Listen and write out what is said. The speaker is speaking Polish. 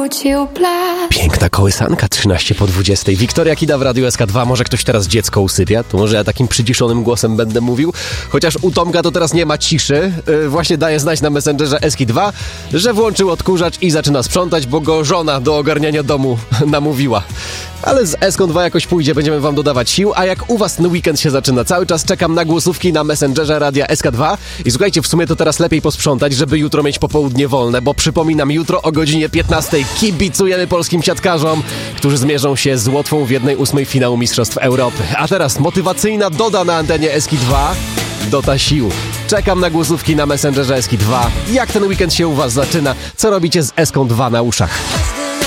Piękna kołysanka, 13:40. Wiktoria Kida w Radiu SK2. Może ktoś teraz dziecko usypia? To może ja takim przyciszonym głosem będę mówił. Chociaż u Tomka to teraz nie ma ciszy. Właśnie daje znać na Messengerze SK2, że włączył odkurzacz i zaczyna sprzątać, bo go żona do ogarniania domu namówiła. Ale z SK2 jakoś pójdzie, będziemy wam dodawać sił. A jak u was ten weekend się zaczyna? Cały czas czekam na głosówki na Messengerze Radia SK2. I słuchajcie, w sumie to teraz lepiej posprzątać, żeby jutro mieć popołudnie wolne, bo przypominam, jutro o godzinie 15 kibicujemy polskim siatkarzom, którzy zmierzą się z Łotwą w 1/8 finału Mistrzostw Europy. A teraz motywacyjna doda na antenie SK2. Dota sił. Czekam na głosówki na Messengerze SK2. Jak ten weekend się u was zaczyna? Co robicie z SK2 na uszach?